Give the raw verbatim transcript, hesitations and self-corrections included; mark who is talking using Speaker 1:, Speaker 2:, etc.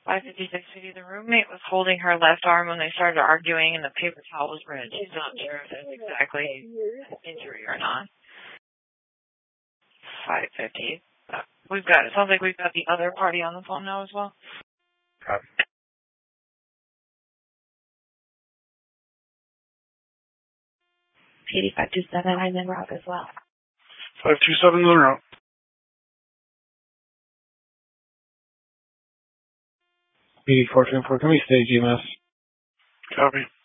Speaker 1: five fifty-six fifty, the roommate was holding her left arm when they started arguing and the paper towel was red. She's not sure if it's exactly an injury or not. five fifty. Uh, we've got, it sounds like we've got the other party on the phone now as well.
Speaker 2: Copy.
Speaker 1: eighty-five two seven, I'm in route as well.
Speaker 2: five two seven is en route. eighty-four ten four, can we stay G M S? Copy.